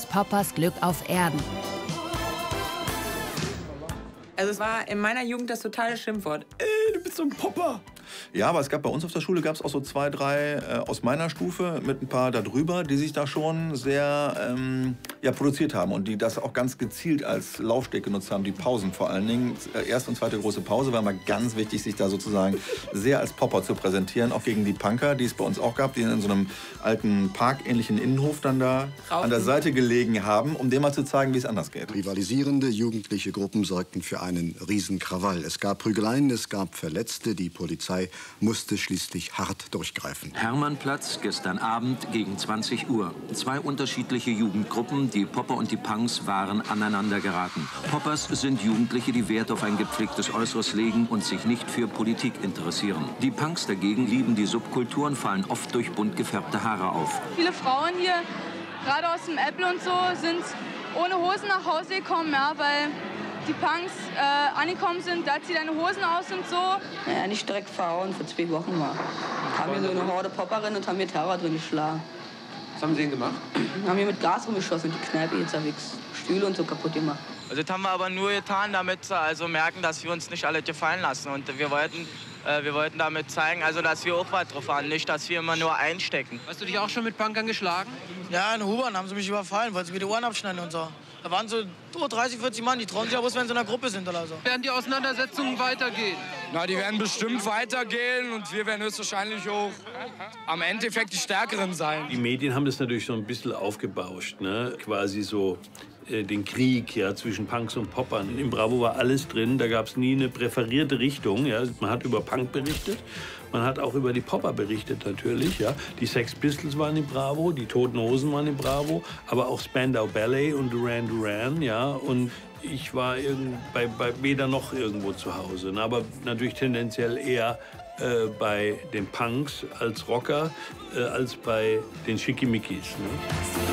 Poppers Glück auf Erden. Also es war in meiner Jugend das totale Schimpfwort. Du bist so ein Popper. Ja, aber es gab bei uns auf der Schule auch so 2, 3 aus meiner Stufe mit ein paar darüber, die sich da schon sehr produziert haben und die das auch ganz gezielt als Laufsteg genutzt haben, die Pausen vor allen Dingen. Erste und zweite große Pause war immer ganz wichtig, sich da sozusagen sehr als Popper zu präsentieren, auch gegen die Punker, die es bei uns auch gab, die in so einem alten parkähnlichen Innenhof dann da an der Seite gelegen haben, um dem mal zu zeigen, wie es anders geht. Rivalisierende jugendliche Gruppen sorgten für einen Riesenkrawall. Es gab Prügeleien, es gab Verletzte, die Polizei musste schließlich hart durchgreifen. Hermannplatz, gestern Abend gegen 20 Uhr. 2 unterschiedliche Jugendgruppen, die Popper und die Punks, waren aneinander geraten. Poppers sind Jugendliche, die Wert auf ein gepflegtes Äußeres legen und sich nicht für Politik interessieren. Die Punks dagegen lieben die Subkultur und fallen oft durch bunt gefärbte Haare auf. Viele Frauen hier, gerade aus dem Apple und so, sind ohne Hosen nach Hause gekommen, ja, weil die Punks angekommen sind, da zieh deine Hosen aus und so. Naja, nicht direkt verhauen, vor 2 Wochen mal. Haben wir so eine Horde Popperinnen und haben mir Terror drin geschlagen. Was haben Sie denn gemacht? Haben wir mit Gas rumgeschossen und die Kneipe jetzt zerwichst. Stühle und so kaputt gemacht. Also das haben wir aber nur getan, damit sie also merken, dass wir uns nicht alles gefallen lassen. Und wir wollten damit zeigen, also, dass wir auch was drauf haben, nicht, dass wir immer nur einstecken. Hast du dich auch schon mit Punkern geschlagen? Ja, in U-Bahn haben sie mich überfallen, wollten sie mir die Ohren abschneiden und so. Da waren so 30, 40 Mann, die trauen sich ja bloß, wenn sie in einer Gruppe sind oder so. Werden die Auseinandersetzungen weitergehen? Na, die werden bestimmt weitergehen und wir werden höchstwahrscheinlich auch am Endeffekt die Stärkeren sein. Die Medien haben das natürlich so ein bisschen aufgebauscht, ne? Quasi so den Krieg, ja, zwischen Punks und Poppern. Im Bravo war alles drin, da gab es nie eine präferierte Richtung. Ja. Man hat über Punk berichtet, man hat auch über die Popper berichtet natürlich. Ja. Die Sex Pistols waren im Bravo, die Toten Hosen waren im Bravo, aber auch Spandau Ballet und Duran Duran. Ja. Und ich war bei weder noch irgendwo zu Hause, ne. Aber natürlich tendenziell eher bei den Punks als Rocker als bei den Schickimickis. Ne.